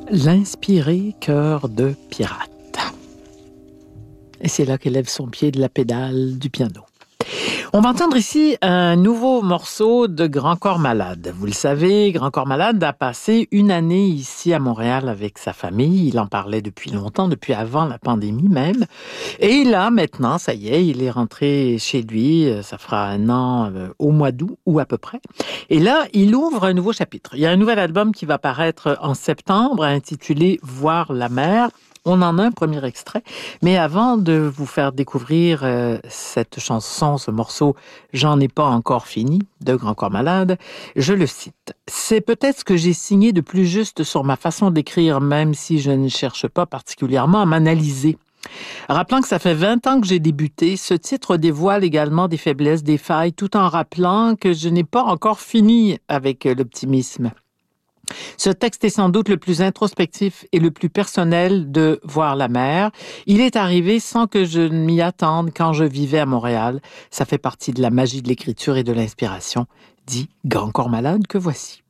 L'inspiré cœur de pirate. Et c'est là qu'elle lève son pied de la pédale du piano. On va entendre ici un nouveau morceau de Grand Corps Malade. Vous le savez, Grand Corps Malade a passé une année ici à Montréal avec sa famille. Il en parlait depuis longtemps, depuis avant la pandémie même. Et là, maintenant, ça y est, il est rentré chez lui. Ça fera un an au mois d'août, ou à peu près. Et là, il ouvre un nouveau chapitre. Il y a un nouvel album qui va paraître en septembre, intitulé « Voir la mer ». On en a un premier extrait, mais avant de vous faire découvrir cette chanson, ce morceau « J'en ai pas encore fini » de Grand Corps Malade, je le cite. « C'est peut-être ce que j'ai signé de plus juste sur ma façon d'écrire, même si je ne cherche pas particulièrement à m'analyser. » Rappelant que ça fait 20 ans que j'ai débuté, ce titre dévoile également des faiblesses, des failles, tout en rappelant que je n'ai pas encore fini avec l'optimisme. Ce texte est sans doute le plus introspectif et le plus personnel de Voir la mer. Il est arrivé sans que je m'y attende quand je vivais à Montréal. Ça fait partie de la magie de l'écriture et de l'inspiration, dit Grand Corps Malade que voici.